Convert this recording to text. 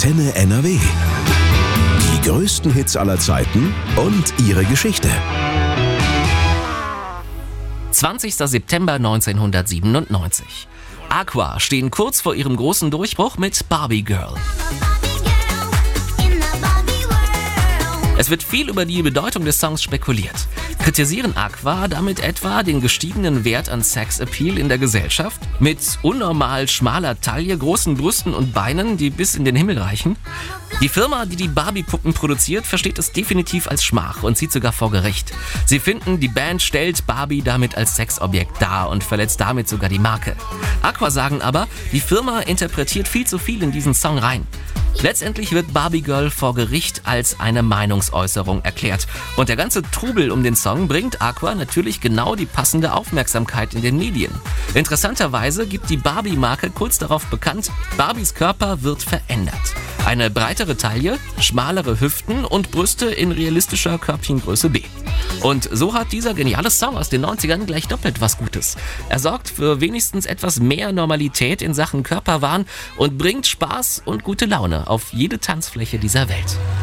Antenne NRW. Die größten Hits aller Zeiten und ihre Geschichte. 20. September 1997. Aqua stehen kurz vor ihrem großen Durchbruch mit Barbie Girl. Es wird viel über die Bedeutung des Songs spekuliert. Kritisieren Aqua damit etwa den gestiegenen Wert an Sexappeal in der Gesellschaft? Mit unnormal schmaler Taille, großen Brüsten und Beinen, die bis in den Himmel reichen? Die Firma, die die Barbie-Puppen produziert, versteht es definitiv als Schmach und zieht sogar vor Gericht. Sie finden, die Band stellt Barbie damit als Sexobjekt dar und verletzt damit sogar die Marke. Aqua sagen aber, die Firma interpretiert viel zu viel in diesen Song rein. Letztendlich wird Barbie Girl vor Gericht als eine Meinungsäußerung erklärt. Und der ganze Trubel um den Song bringt Aqua natürlich genau die passende Aufmerksamkeit in den Medien. Interessanterweise gibt die Barbie-Marke kurz darauf bekannt, Barbies Körper wird verändert. Eine breitere Taille, schmalere Hüften und Brüste in realistischer Körbchengröße B. Und so hat dieser geniale Song aus den 90ern gleich doppelt was Gutes. Er sorgt für wenigstens etwas mehr Normalität in Sachen Körperwahn und bringt Spaß und gute Laune auf jede Tanzfläche dieser Welt.